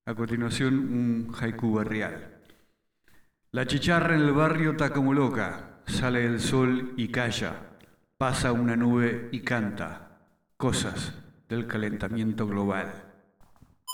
A continuación, un haiku barrial. La chicharra en el barrio está como loca. Sale el sol y calla. Pasa una nube y canta. Cosas del calentamiento global.